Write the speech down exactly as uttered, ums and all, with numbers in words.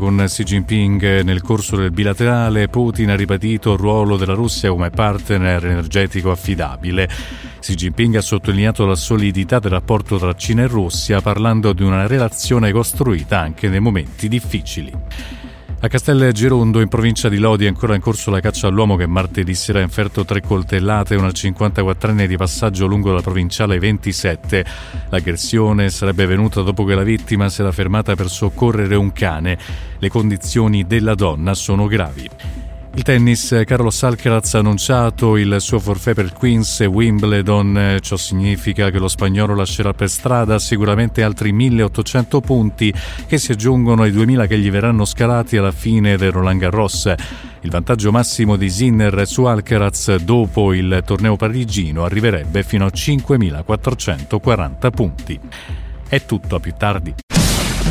con Xi Jinping nel corso del bilaterale. Putin ha ribadito il ruolo della Russia come partner energetico affidabile. Xi Jinping ha sottolineato la solidità del rapporto tra Cina e Russia, parlando di una relazione costruita anche nei momenti difficili. A Castelgerondo, in provincia di Lodi, è ancora in corso la caccia all'uomo che martedì sera ha inferto tre coltellate a una cinquantaquattrenne di passaggio lungo la provinciale ventisette. L'aggressione sarebbe venuta dopo che la vittima si era fermata per soccorrere un cane. Le condizioni della donna sono gravi. Il tennis, Carlos Alcaraz ha annunciato il suo forfait per Queens e Wimbledon. Ciò significa che lo spagnolo lascerà per strada sicuramente altri milleottocento punti che si aggiungono ai duemila che gli verranno scalati alla fine del Roland Garros. Il vantaggio massimo di Sinner su Alcaraz dopo il torneo parigino arriverebbe fino a cinquemilaquattrocentoquaranta punti. È tutto, a più tardi.